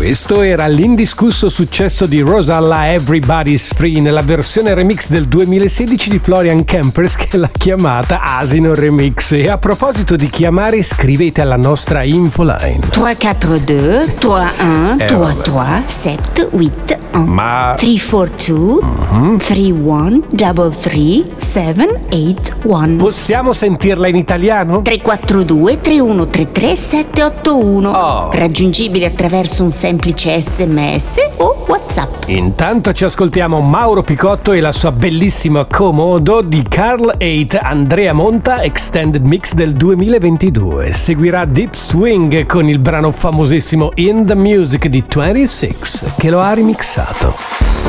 Questo era l'indiscusso successo di Rosalla, Everybody's Free, nella versione remix del 2016 di Florian Kempers, che l'ha chiamata Asino Remix. E a proposito di chiamare, scrivete alla nostra infoline 342 31 33 78 Ma 342 31 33 781. possiamo sentirla in italiano? 342 3133 781. Oh. Raggiungibile attraverso un semplice SMS o WhatsApp. Intanto ci ascoltiamo Mauro Picotto e la sua bellissima Comodo di Carl 8 Andrea Monta Extended Mix del 2022. Seguirà Deep Swing con il brano famosissimo In the Music di 26 che lo ha remixato.